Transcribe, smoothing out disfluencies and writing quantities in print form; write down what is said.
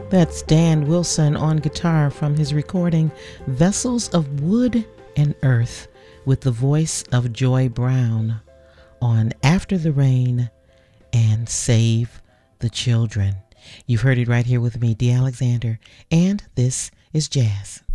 That's Dan Wilson on guitar from his recording Vessels of Wood and Earth with the voice of Joy Brown on After the Rain and Save the Children. You've heard it right here with me, Dee Alexander, and this is Jazz.